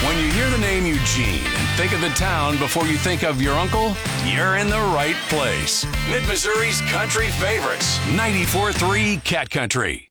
When you hear the name Eugene and think of the town before you think of your uncle, you're in the right place. Mid-Missouri's country favorites, 94.3 Cat Country.